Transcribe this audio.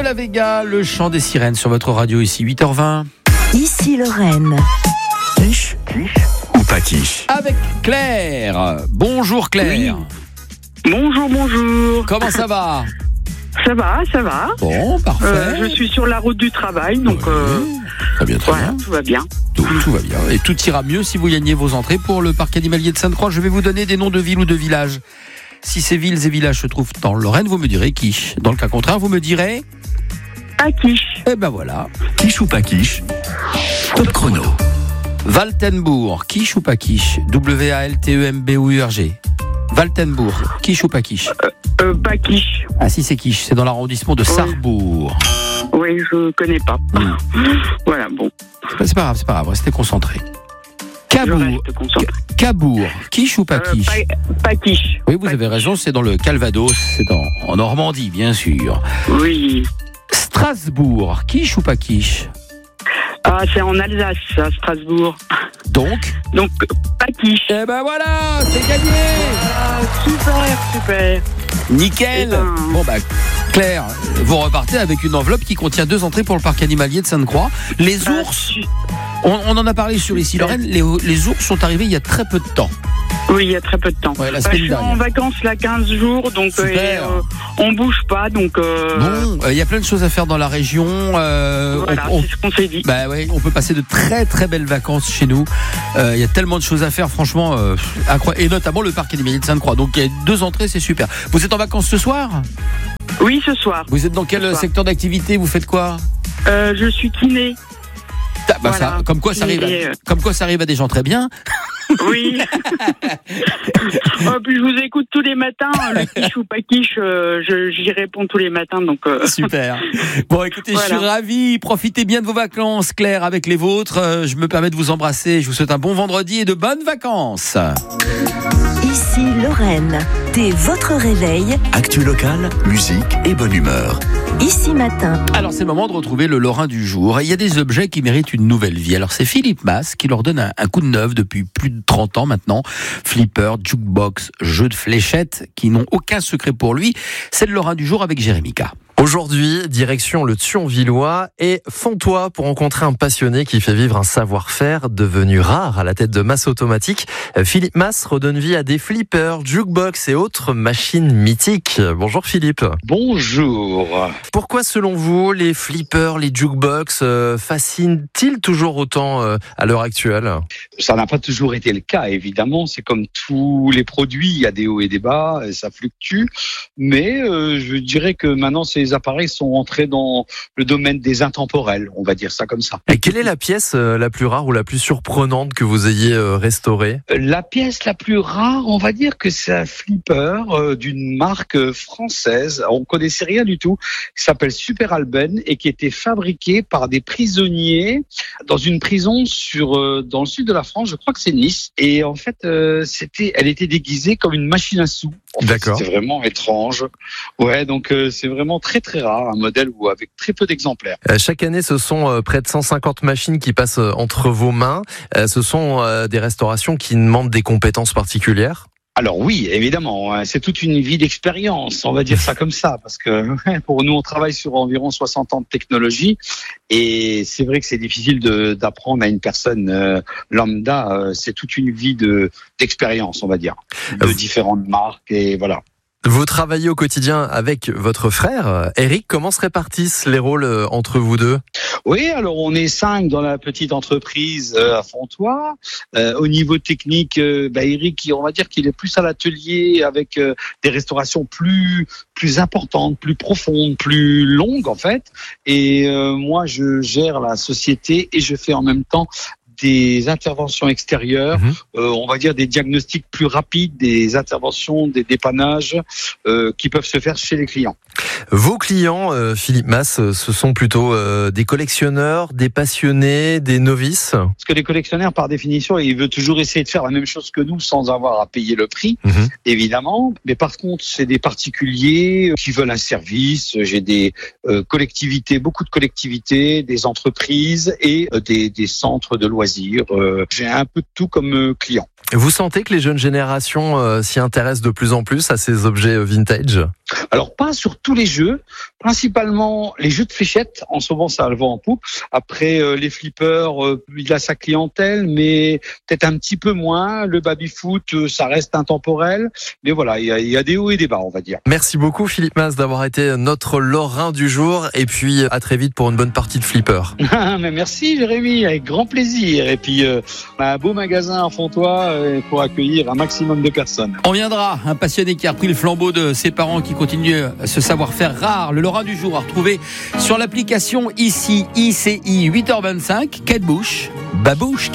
la Vega, le chant des sirènes sur votre radio ici, 8h20. Ici Lorraine. Quiche ou pas quiche? Avec Claire. Bonjour Claire. Oui. Bonjour. Comment ça va? Ça va. Bon, parfait. Je suis sur la route du travail, donc Très bien. voilà, tout va bien. Tout va bien. Et tout ira mieux si vous gagnez vos entrées pour le parc animalier de Sainte-Croix. Je vais vous donner des noms de villes ou de villages. Si ces villes et villages se trouvent dans Lorraine, vous me direz quiche. Dans le cas contraire, vous me direz... À quiche. Eh ben voilà. Quiche ou pas quiche? Top chrono. Waltenbourg, quiche ou pas quiche? W-A-L-T-E-M-B-O-U-R-G. Waltenbourg, quiche ou pas quiche? Pas quiche. Ah si, c'est quiche, c'est dans l'arrondissement de Sarrebourg. Oui, je connais pas. Voilà, bon. C'est pas grave, restez concentrés. Je reste concentré. Cabourg, quiche ou pas quiche? Pas quiche. Oui, vous avez raison, c'est dans le Calvados, c'est en Normandie, bien sûr. Oui. Strasbourg, quiche ou pas quiche? Ah, c'est en Alsace, à Strasbourg. Donc, pas quiche. eh ben voilà, c'est gagné. Super. Nickel. Eh ben... Bon bah Claire, vous repartez avec une enveloppe qui contient 2 entrées pour le parc animalier de Sainte-Croix. Les ours, on en a parlé sur ici Lorraine, les ours sont arrivés il y a très peu de temps. Oui, il y a très peu de temps. Ouais, la je semaine suis dernière. en vacances là 15 jours, donc on bouge pas, donc... Bon, il y a plein de choses à faire dans la région. Voilà, c'est ce qu'on s'est dit. Bah ouais, on peut passer de très très belles vacances chez nous. Il y a tellement de choses à faire, franchement, incroyable. Et notamment le parc animalier de Sainte-Croix. Donc il y a 2 entrées, c'est super. Vous êtes en vacances ce soir? Oui, ce soir. Vous êtes dans quel secteur d'activité? Vous faites quoi? Je suis kiné. Voilà. Ça, comme quoi ça arrive à des gens très bien. Oui. Puis je vous écoute tous les matins, le quiche ou pas quiche, j'y réponds tous les matins, donc. Super. Bon, écoutez, voilà. Je suis ravi. Profitez bien de vos vacances, Claire, avec les vôtres. Je me permets de vous embrasser. Je vous souhaite un bon vendredi et de bonnes vacances. Ici Lorraine, dès votre réveil. Actu locale, musique et bonne humeur. Ici matin. Alors c'est le moment de retrouver le Lorrain du jour. Il y a des objets qui méritent une nouvelle vie. Alors c'est Philippe Mas qui leur donne un coup de neuf depuis plus de 30 ans maintenant. Flipper, jukebox, jeux de fléchettes qui n'ont aucun secret pour lui. C'est le Lorrain du jour avec Jérémy K. Aujourd'hui, direction le Thionvillois et Fontois pour rencontrer un passionné qui fait vivre un savoir-faire devenu rare à la tête de Mas Automatique. Philippe Mas redonne vie à des flippers, jukebox et autres machines mythiques. Bonjour Philippe. Bonjour. Pourquoi selon vous les flippers, les jukebox fascinent-ils toujours autant à l'heure actuelle? Ça n'a pas toujours été le cas, évidemment. C'est comme tous les produits, il y a des hauts et des bas, ça fluctue. Mais je dirais que maintenant ces appareils sont entrés dans le domaine des intemporels, on va dire ça comme ça. Et quelle est la pièce la plus rare ou la plus surprenante que vous ayez restaurée? La pièce la plus rare, on va dire que c'est un flipper d'une marque française. On connaissait rien du tout, qui s'appelle Super Alben et qui était fabriqué par des prisonniers dans une prison dans le sud de la France, je crois que c'est Nice. Et en fait, elle était déguisée comme une machine à sous. D'accord. C'était vraiment étrange. Ouais, donc c'est vraiment très très rare, un modèle avec très peu d'exemplaires. Chaque année, ce sont près de 150 machines qui passent entre vos mains. Ce sont des restaurations qui demandent des compétences particulières? Alors oui, évidemment, c'est toute une vie d'expérience, on va dire ça comme ça, parce que pour nous, on travaille sur environ 60 ans de technologie, et c'est vrai que c'est difficile d'apprendre à une personne lambda, c'est toute une vie d'expérience, on va dire, de différentes marques, et voilà. Vous travaillez au quotidien avec votre frère, Eric. Comment se répartissent les rôles entre vous deux? Oui, alors on est 5 dans la petite entreprise à Fontois. Au niveau technique, Eric, on va dire qu'il est plus à l'atelier avec des restaurations plus importantes, plus profondes, plus longues en fait. Et moi, je gère la société et je fais en même temps des interventions extérieures, on va dire des diagnostics plus rapides, des interventions, des dépannages qui peuvent se faire chez les clients. Vos clients, Philippe Mas, ce sont plutôt des collectionneurs, des passionnés, des novices? Parce que les collectionneurs, par définition, ils veulent toujours essayer de faire la même chose que nous sans avoir à payer le prix, évidemment. Mais par contre, c'est des particuliers qui veulent un service. J'ai des collectivités, beaucoup de collectivités, des entreprises et des centres de loisirs. J'ai un peu de tout comme client. Vous sentez que les jeunes générations s'y intéressent de plus en plus à ces objets vintage? Alors, pas sur tous les jeux, principalement les jeux de fléchettes. En ce moment, ça a le vent en poupe. Après, les flippers, il a sa clientèle, mais peut-être un petit peu moins. Le baby-foot, ça reste intemporel. Mais voilà, il y a des hauts et des bas, on va dire. Merci beaucoup Philippe Mas d'avoir été notre Lorrain du jour. Et puis, à très vite pour une bonne partie de flipper. Mais merci Jérémy, avec grand plaisir. Et puis, on a un beau magasin à Fontois pour accueillir un maximum de personnes. On viendra, un passionné qui a repris le flambeau de ses parents, qui continue ce savoir-faire rare. Le Lorrain du jour à retrouver sur l'application ICI 8h25. Kate Bush, Babouche.